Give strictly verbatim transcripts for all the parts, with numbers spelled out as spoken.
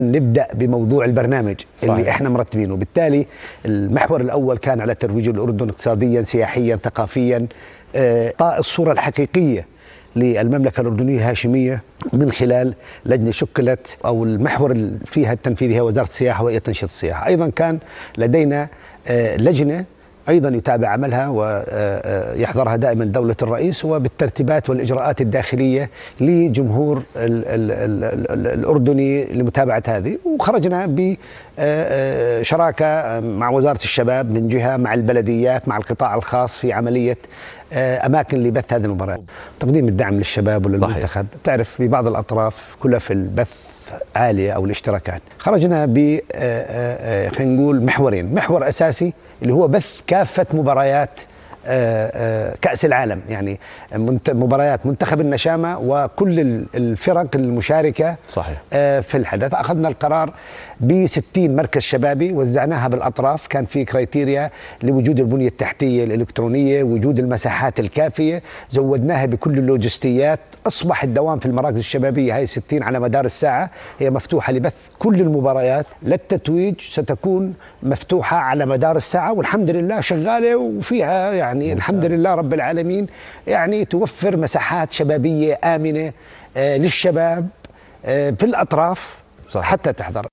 نبدأ بموضوع البرنامج صحيح. اللي احنا مرتبينه. بالتالي المحور الأول كان على ترويج الأردن اقتصاديا سياحيا ثقافيا، إعطاء الصورة الحقيقية للمملكة الأردنية الهاشمية من خلال لجنة شكلت، أو المحور فيها التنفيذي هي وزارة السياحة وهي تنشيط السياحة. أيضا كان لدينا لجنة أيضا يتابع عملها ويحضرها دائما دولة الرئيس، وبالترتيبات والإجراءات الداخلية لجمهور ال ال ال الأردني لمتابعة هذه. وخرجنا بشراكة مع وزارة الشباب من جهة، مع البلديات، مع القطاع الخاص في عملية أماكن لبث هذه المباريات، تقديم الدعم للشباب وللمنتخب. تعرف في بعض الأطراف كلها في البث عالية أو الاشتراكات. خرجنا ب خلينا نقول محورين، محور أساسي اللي هو بث كافة مباريات كأس العالم، يعني مباريات منتخب النشامة وكل الفرق المشاركة صحيح. في الحدث. أخذنا القرار بستين مركز شبابي وزعناها بالأطراف، كان في كرايتيريا لوجود البنية التحتية الإلكترونية، وجود المساحات الكافية، زودناها بكل اللوجستيات. أصبح الدوام في المراكز الشبابية هاي ستين على مدار الساعة هي مفتوحة لبث كل المباريات، للتتويج ستكون مفتوحة على مدار الساعة، والحمد لله شغالة وفيها يعني الحمد لله رب العالمين، يعني توفر مساحات شبابية آمنة آه للشباب آه في الأطراف صح. حتى تحضر.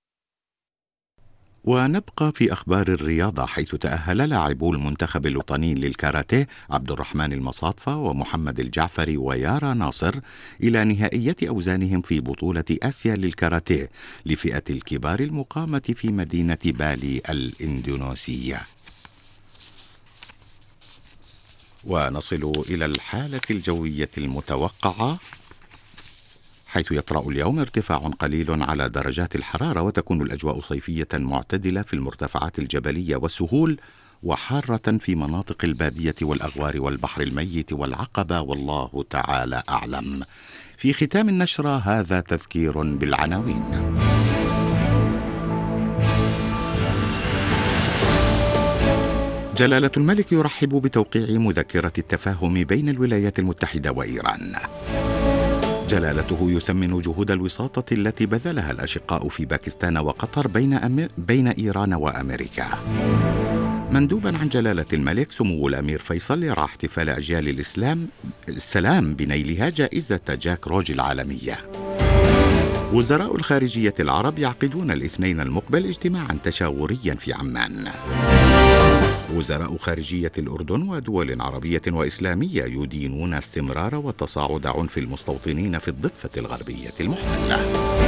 ونبقى في أخبار الرياضة، حيث تأهل لاعبو المنتخب الوطني للكاراتيه عبد الرحمن المصاطفة ومحمد الجعفري ويارا ناصر إلى نهائية أوزانهم في بطولة آسيا للكاراتيه لفئة الكبار المقامة في مدينة بالي الإندونيسية. ونصل إلى الحالة الجوية المتوقعة، حيث يطرأ اليوم ارتفاع قليل على درجات الحرارة، وتكون الأجواء صيفية معتدلة في المرتفعات الجبلية والسهول، وحارة في مناطق البادية والأغوار والبحر الميت والعقبة، والله تعالى أعلم. في ختام النشرة هذا تذكير بالعناوين. جلالة الملك يرحب بتوقيع مذكرة التفاهم بين الولايات المتحدة وإيران. جلالته يثمن جهود الوساطة التي بذلها الأشقاء في باكستان وقطر بين, أم... بين إيران وأمريكا. مندوبا عن جلالة الملك سمو الأمير فيصل يرى احتفال أجيال الإسلام السلام بنيلها جائزة جاك روج العالمية. وزراء الخارجية العرب يعقدون الاثنين المقبل اجتماعا تشاوريا في عمان. وزراء خارجية الأردن ودول عربية وإسلامية يدينون استمرار وتصاعد عنف المستوطنين في الضفة الغربية المحتلة.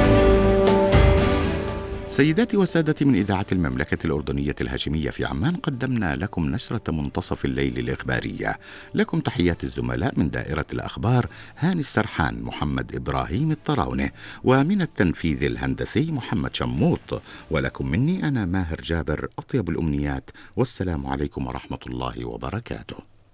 سيداتي وسادتي، من إذاعة المملكة الأردنية الهاشمية في عمان قدمنا لكم نشرة منتصف الليل الإخبارية. لكم تحيات الزملاء من دائرة الأخبار هاني السرحان، محمد إبراهيم الطراونة، ومن التنفيذ الهندسي محمد شموط. ولكم مني أنا ماهر جابر أطيب الأمنيات، والسلام عليكم ورحمة الله وبركاته.